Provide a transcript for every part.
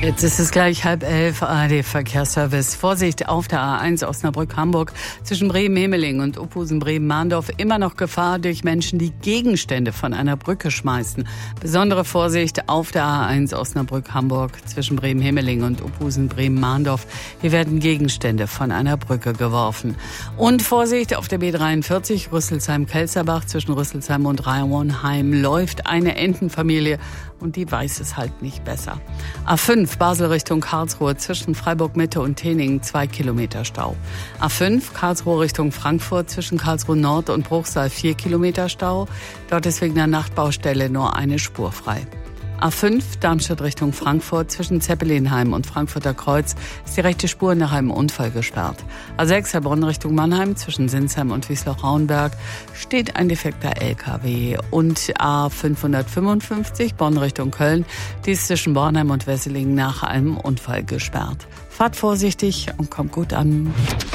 Jetzt ist es gleich 10:30, ARD-Verkehrsservice. Vorsicht auf der A1 Osnabrück-Hamburg zwischen Bremen-Hemeling und Uphusen-Bremen-Mahndorf. Immer noch Gefahr durch Menschen, die Gegenstände von einer Brücke schmeißen. Besondere Vorsicht auf der A1 Osnabrück-Hamburg zwischen Bremen-Hemeling und Uphusen-Bremen-Mahndorf. Hier werden Gegenstände von einer Brücke geworfen. Und Vorsicht auf der B43 Rüsselsheim-Kelzerbach zwischen Rüsselsheim und Rauenheim läuft eine Entenfamilie und die weiß es halt nicht besser. A5 Basel Richtung Karlsruhe zwischen Freiburg-Mitte und Teningen 2 Kilometer Stau. A5 Karlsruhe Richtung Frankfurt zwischen Karlsruhe Nord und Bruchsal 4 Kilometer Stau. Dort ist wegen der Nachtbaustelle nur eine Spur frei. A5 Darmstadt Richtung Frankfurt zwischen Zeppelinheim und Frankfurter Kreuz ist die rechte Spur nach einem Unfall gesperrt. A6 Heilbronn Richtung Mannheim zwischen Sinsheim und Wiesloch-Rauenberg steht ein defekter LKW. Und A555 Bonn Richtung Köln, die ist zwischen Bornheim und Wesseling nach einem Unfall gesperrt. Fahrt vorsichtig und kommt gut an.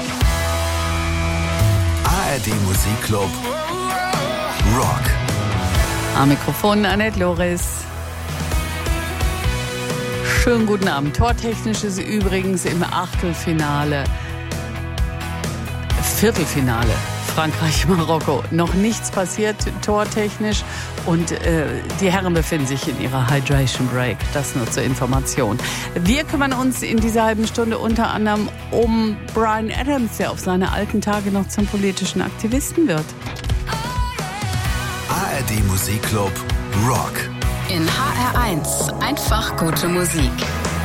ARD Musikclub Rock. Am Mikrofon Annette Loris. Schönen guten Abend. Tortechnisch ist übrigens im Viertelfinale Frankreich-Marokko noch nichts passiert, tortechnisch. Und die Herren befinden sich in ihrer Hydration Break. Das nur zur Information. Wir kümmern uns in dieser halben Stunde unter anderem um Bryan Adams, der auf seine alten Tage noch zum politischen Aktivisten wird. ARD Musikclub Rock. In HR1 einfach gute Musik.